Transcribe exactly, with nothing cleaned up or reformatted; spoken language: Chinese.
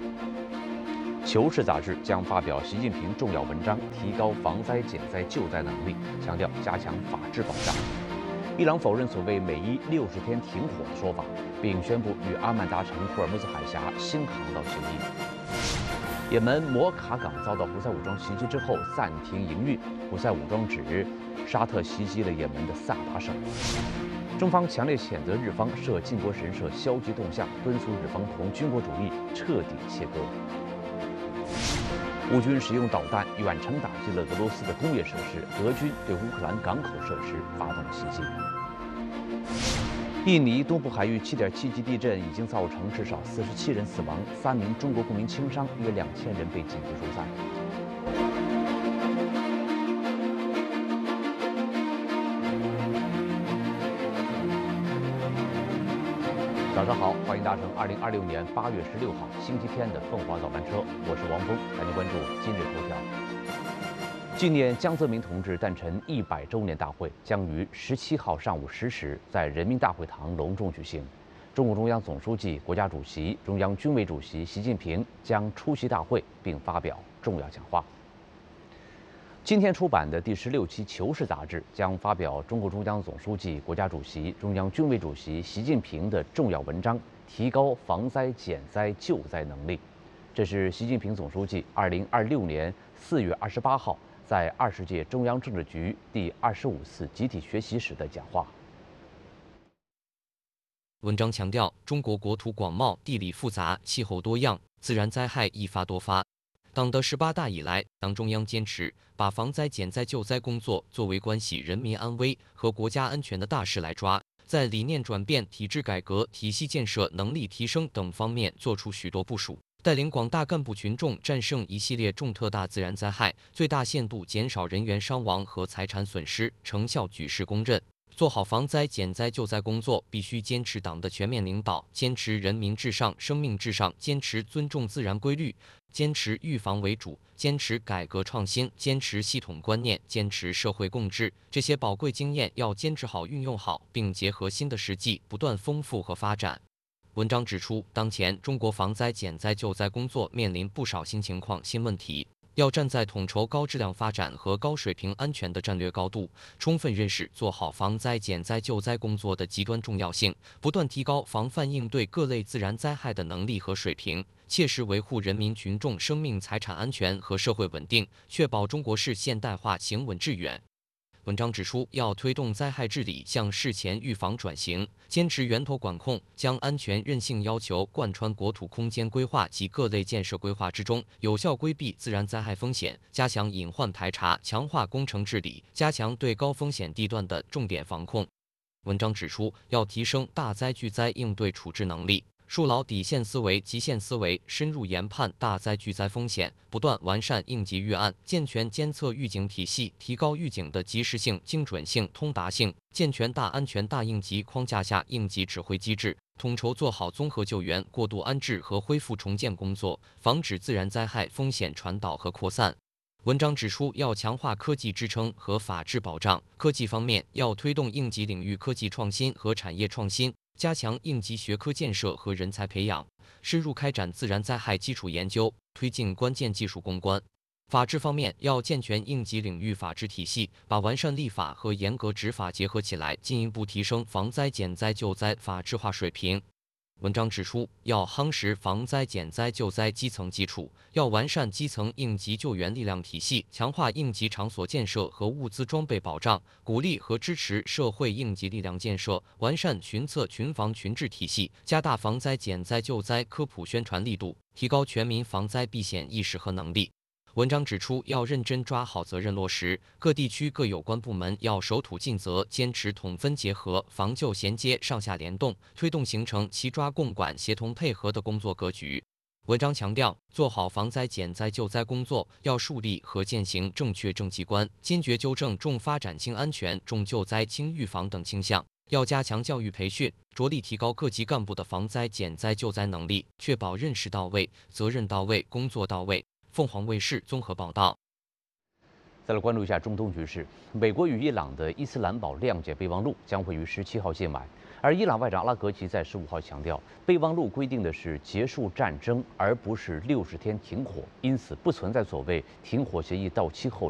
《求是》杂志将发表习近平重要文章，提高防灾减灾救灾能力，强调加强法治保障。伊朗否认所谓美伊六十天停火的说法，并宣布与阿曼达城霍尔木兹海峡新航道协议。也门摩卡港遭到胡塞武装袭击之后暂停营运，胡塞武装指沙特袭击了也门的萨达省。中方强烈谴责日方涉靖国神社消极动向，敦促日方同军国主义彻底切割。乌军使用导弹远程打击了俄罗斯的工业设施，俄军对乌克兰港口设施发动袭击。印尼东部海域 七点七 级地震已经造成至少四十七人死亡，三名中国公民轻伤，约两千人被紧急疏散。早上好，欢迎搭乘二零二六年八月十六号星期天的凤凰早班车，我是王峰，带您关注今日头条。纪念江泽民同志诞辰一百周年大会将于十七号上午十时在人民大会堂隆重举行。中共中央总书记、国家主席、中央军委主席习近平将出席大会并发表重要讲话。今天出版的第十六期《求是》杂志将发表中共中央总书记、国家主席、中央军委主席习近平的重要文章，提高防灾减灾救灾能力。这是习近平总书记二零二六年四月二十八号在二十届中央政治局第二十五次集体学习时的讲话。 文章强调，中国国土广袤，地理复杂，气候多样，自然灾害一发多发。党的十八大以来，党中央坚持把防灾减灾救灾工作作为关系人民安危和国家安全的大事来抓，在理念转变、体制改革、体系建设、能力提升等方面做出许多部署，带领广大干部群众战胜一系列重特大自然灾害，最大限度减少人员伤亡和财产损失，成效举世公认。做好防灾减灾救灾工作，必须坚持党的全面领导，坚持人民至上、生命至上，坚持尊重自然规律，坚持预防为主，坚持改革创新，坚持系统观念，坚持社会共治。这些宝贵经验要坚持好、运用好，并结合新的实际，不断丰富和发展。文章指出，当前中国防灾减灾救灾工作面临不少新情况、新问题。要站在统筹高质量发展和高水平安全的战略高度，充分认识做好防灾减灾救灾工作的极端重要性，不断提高防范应对各类自然灾害的能力和水平，切实维护人民群众生命财产安全和社会稳定，确保中国式现代化行稳致远。文章指出，要推动灾害治理向事前预防转型，坚持源头管控，将安全韧性要求贯穿国土空间规划及各类建设规划之中，有效规避自然灾害风险，加强隐患排查，强化工程治理，加强对高风险地段的重点防控。文章指出，要提升大灾巨灾应对处置能力，树牢底线思维、极限思维，深入研判大灾巨灾风险，不断完善应急预案，健全监测预警体系，提高预警的及时性、精准性、通达性，健全大安全大应急框架下应急指挥机制，统筹做好综合救援、过渡安置和恢复重建工作，防止自然灾害风险传导和扩散。文章指出，要强化科技支撑和法治保障。科技方面，要推动应急领域科技创新和产业创新，加强应急学科建设和人才培养，深入开展自然灾害基础研究，推进关键技术攻关。法治方面，要健全应急领域法治体系，把完善立法和严格执法结合起来，进一步提升防灾减灾救灾法治化水平。文章指出，要夯实防灾减灾救灾基层基础，要完善基层应急救援力量体系，强化应急场所建设和物资装备保障，鼓励和支持社会应急力量建设，完善群策群防群治体系，加大防灾减灾救灾科普宣传力度，提高全民防灾避险意识和能力。文章指出，要认真抓好责任落实，各地区各有关部门要守土尽责，坚持统分结合、防救衔接、上下联动，推动形成齐抓共管、协同配合的工作格局。文章强调，做好防灾减灾救灾工作，要树立和践行正确政绩观，坚决纠正重发展轻安全、重救灾轻预防等倾向。要加强教育培训，着力提高各级干部的防灾减灾救灾能力，确保认识到位、责任到位、工作到位。凤凰卫视综合报道。 再来关注一下中东局势，美国与伊朗的伊斯兰堡谅解备忘录将会于十七号届满。 而伊朗外长阿拉格齐在十五号强调，备忘录规定的是结束战争，而不是六十天停火，因此不存在所谓停火协议到期后